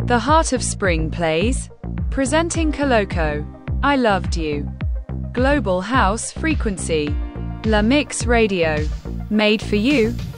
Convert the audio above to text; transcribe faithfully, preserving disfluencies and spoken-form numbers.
The Heart of Spring plays. Presenting Coloco. I Loved You. Global House Frequency. La Mix Radio. Made for you.